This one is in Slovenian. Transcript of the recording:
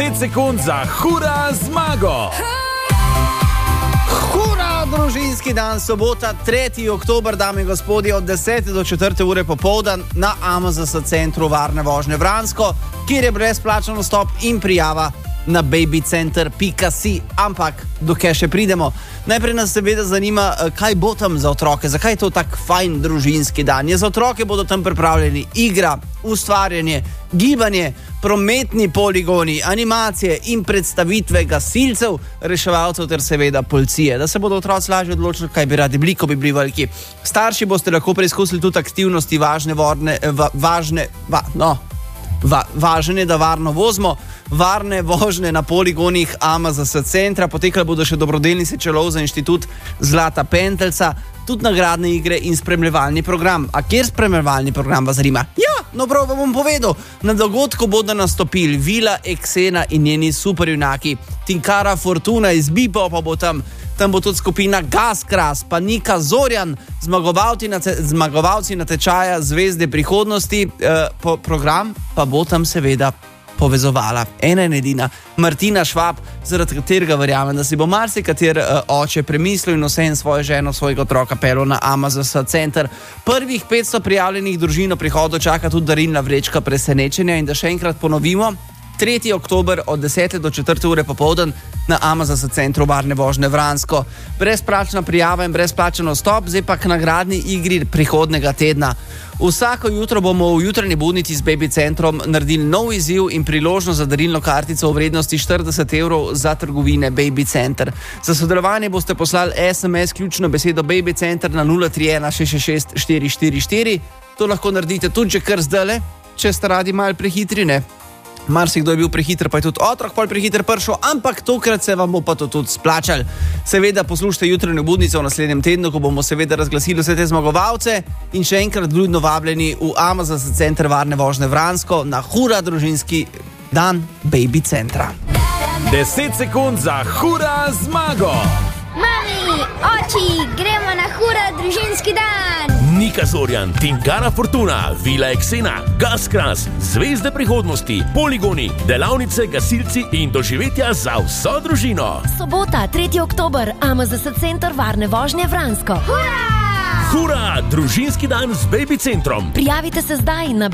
5 sekund za hura zmago. Hura, družinski dan, sobota, 3. oktober, dame in gospodje, od 10 do 4. ure popoldan na AMZS centru Varne vožnje Vransko, kjer je brezplačen vstop in prijava na babycenter.si. Ampak, dokaj še pridemo, najprej nas seveda zanima, kaj bo tam za otroke, zakaj je to tak fajn družinski dan. Za otroke bodo tam pripravljeni igra, ustvarjanje, gibanje, prometni poligoni, animacije in predstavitve gasilcev, reševalcev ter seveda policije, da se bodo otroci lažje odločili, kaj bi radi bili, ko bi bili veliki. Starši boste lahko preizkusili tudi aktivnosti važne, da varno vozimo, varne vožnje na poligonih AMZS centra, potekali bodo še dobrodelni sečelov za inštitut Zlata Pentelca, tudi nagradne igre in spremljevalni program. A kjer spremljevalni program vas zanima? Ja, no prav vam bom povedal. Na dogodku bodo nastopili Vila Eksena in njeni superjunaki, Tinkara Fortuna iz Bipo pa bo tam bo tudi skupina Gaskras, pa Nika Zorjan, zmagovalci natečaja Zvezde prihodnosti, program pa bo tam seveda povezovala ena in edina Martina Švab, zaradi katerega verjamem, da si bo marsikater oče premislil in vse in svojo ženo, svojega otroka pelil na AMZS center. Prvih 500 prijavljenih družin o prihodu čaka tudi darilna vrečka presenečenja in da še enkrat ponovimo, 3. oktober od 10 do 4. ure popoldan na AMZS centru Varne vožnje Vransko. Brezplačna prijava in brezplačen vstop, zdaj pa k nagradni igri prihodnega tedna. Vsako jutro bomo v jutranji budnici z Baby centrom naredili nov izziv in priložnost za darilno kartico v vrednosti 40 evrov za trgovine Baby center. Za sodelovanje boste poslali SMS ključno besedo Baby center na 031 666 444. To lahko naredite tudi že kar zdajle, če ste radi malo prehitri, ne? Marsikdo je bil prehiter, pa je tudi otrok pol prehiter prišel, ampak tokrat se vam bo pa to tudi splačal. Seveda poslušajte jutranjo budnico v naslednjem tednu, ko bomo seveda razglasili vse te zmagovalce in še enkrat vljudno vabljeni v AMZS center Varne vožnje Vransko na hura družinski dan Baby centra. 10 sekund za hura zmago. Mami, oči, gremo na hura družinski dan. Nika Zorjan, Tinkara Fortuna, Vila Eksena, Gaskras, Zvezde prihodnosti, poligoni, delavnice, gasilci in doživetja za vso družino. Sobota, 3. oktober, AMZS center Varne vožnje Vransko. Hura! Hura, družinski dan z Baby centrom. Prijavite se zdaj na